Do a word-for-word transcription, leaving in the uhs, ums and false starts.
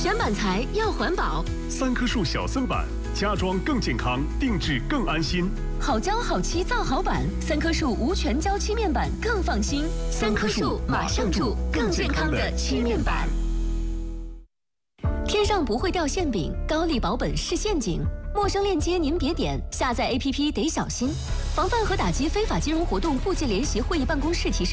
选板材要环保。 三棵树小森板，家装更健康，定制更安心。 好胶好漆造好板，三棵树无全胶漆面板更放心。三棵树马上住，更健康的漆面板。天上不会掉馅饼，高利保本是陷阱。陌生链接您别点，下载 A P P 得小心。防范和打击非法金融活动部际联席会议办公室提示。